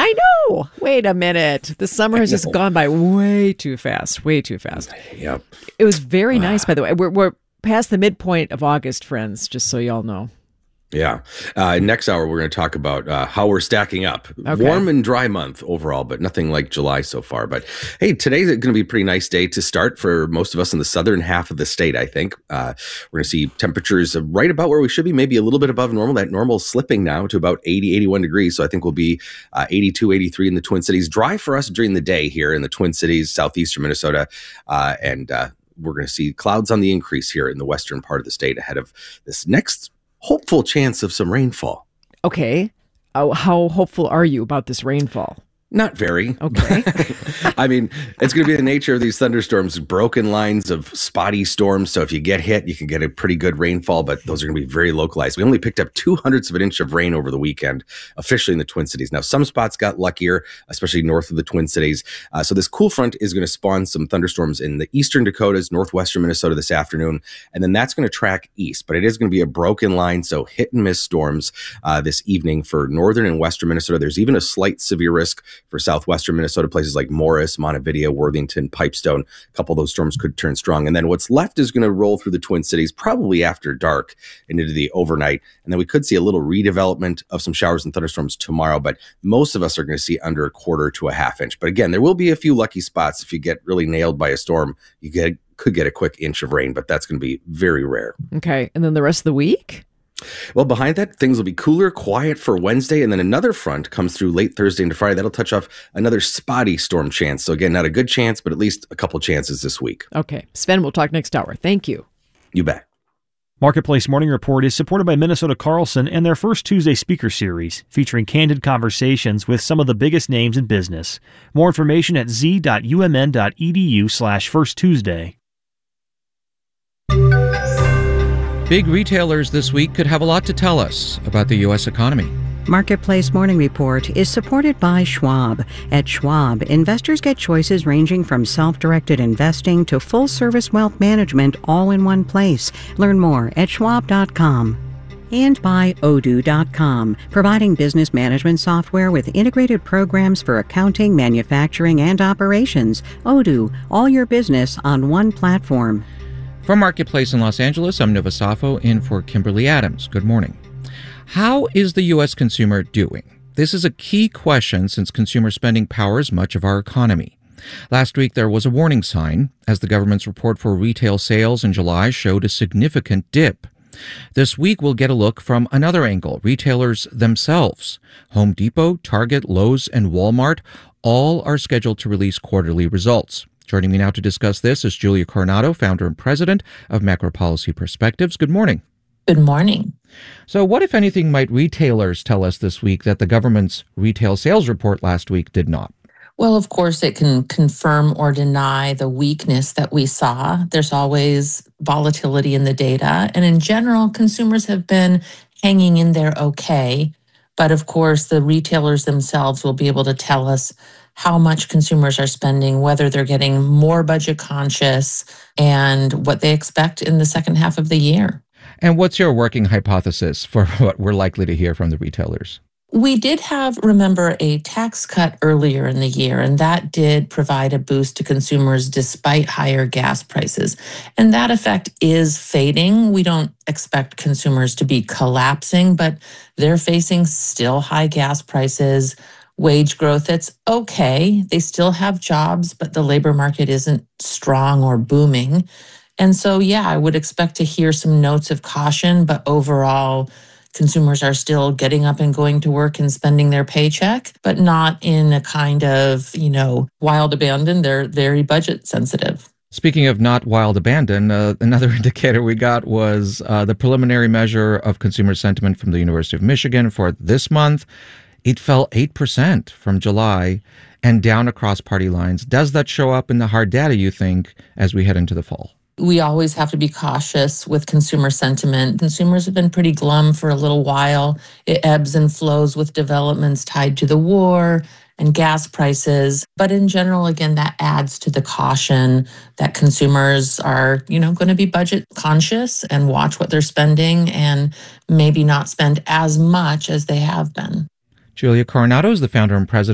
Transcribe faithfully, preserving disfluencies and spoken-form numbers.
I know. Wait a minute. The summer has just gone by way too fast. Way too fast. Yep. It was very nice, by the way. We're, we're past the midpoint of August, friends, just so y'all know. Yeah. Uh, next hour, we're going to talk about uh, how we're stacking up. Okay. Warm and dry month overall, but nothing like July so far. But hey, today's going to be a pretty nice day to start for most of us in the southern half of the state, I think. Uh, we're going to see temperatures right about where we should be, maybe a little bit above normal. That normal slipping now to about eighty, eighty-one degrees. So I think we'll be uh, eighty-two, eighty-three in the Twin Cities. Dry for us during the day here in the Twin Cities, southeastern Minnesota, uh, and uh, we're going to see clouds on the increase here in the western part of the state ahead of this next hopeful chance of some rainfall. Okay. Uh, how hopeful are you about this rainfall? Not very. Okay. I mean, it's going to be the nature of these thunderstorms, broken lines of spotty storms. So if you get hit, you can get a pretty good rainfall, but those are going to be very localized. We only picked up two hundredths of an inch of rain over the weekend, officially in the Twin Cities. Now, some spots got luckier, especially north of the Twin Cities. Uh, so this cool front is going to spawn some thunderstorms in the eastern Dakotas, northwestern Minnesota this afternoon, and then that's going to track east. But it is going to be a broken line, so hit and miss storms uh, this evening for northern and western Minnesota. There's even a slight severe risk for southwestern Minnesota, places like Morris, Montevideo, Worthington, Pipestone. A couple of those storms could turn strong. And then what's left is going to roll through the Twin Cities probably after dark and into the overnight. And then we could see a little redevelopment of some showers and thunderstorms tomorrow, but most of us are going to see under a quarter to a half inch. But again, there will be a few lucky spots. If you get really nailed by a storm, you get could get a quick inch of rain, but that's going to be very rare. Okay. And then the rest of the week? Well, behind that, things will be cooler, quiet for Wednesday, and then another front comes through late Thursday into Friday. That'll touch off another spotty storm chance. So again, not a good chance, but at least a couple chances this week. Okay. Sven, we'll talk next hour. Thank you. You bet. Marketplace Morning Report is supported by Minnesota Carlson and their first Tuesday speaker series, featuring candid conversations with some of the biggest names in business. More information at z.umn.edu slash first Tuesday. Big retailers this week could have a lot to tell us about the U S economy. Marketplace Morning Report is supported by Schwab. At Schwab, investors get choices ranging from self-directed investing to full-service wealth management all in one place. Learn more at schwab dot com. And by Odoo dot com, providing business management software with integrated programs for accounting, manufacturing, and operations. Odoo, all your business on one platform. From Marketplace in Los Angeles, I'm Nova Safo in for Kimberly Adams. Good morning. How is the U S consumer doing? This is a key question since consumer spending powers much of our economy. Last week, there was a warning sign as the government's report for retail sales in July showed a significant dip. This week, we'll get a look from another angle, retailers themselves. Home Depot, Target, Lowe's, and Walmart all are scheduled to release quarterly results. Joining me now to discuss this is Julia Coronado, founder and president of Macro Policy Perspectives. Good morning. Good morning. So what, if anything, might retailers tell us this week that the government's retail sales report last week did not? Well, of course, it can confirm or deny the weakness that we saw. There's always volatility in the data. And in general, consumers have been hanging in there okay. But of course, the retailers themselves will be able to tell us how much consumers are spending, whether they're getting more budget conscious, and what they expect in the second half of the year. And what's your working hypothesis for what we're likely to hear from the retailers? We did have, remember, a tax cut earlier in the year, and that did provide a boost to consumers despite higher gas prices. And that effect is fading. We don't expect consumers to be collapsing, but they're facing still high gas prices, wage growth that's okay. They still have jobs, but the labor market isn't strong or booming. And so, yeah, I would expect to hear some notes of caution, but overall, consumers are still getting up and going to work and spending their paycheck, but not in a kind of, you know, wild abandon. They're very budget sensitive. Speaking of not wild abandon, uh, another indicator we got was uh, the preliminary measure of consumer sentiment from the University of Michigan for this month. It fell eight percent from July and down across party lines. Does that show up in the hard data, you think, as we head into the fall? We always have to be cautious with consumer sentiment. Consumers have been pretty glum for a little while. It ebbs and flows with developments tied to the war and gas prices. But in general, again, that adds to the caution that consumers are, you know, going to be budget conscious and watch what they're spending and maybe not spend as much as they have been. Julia Coronado is the founder and president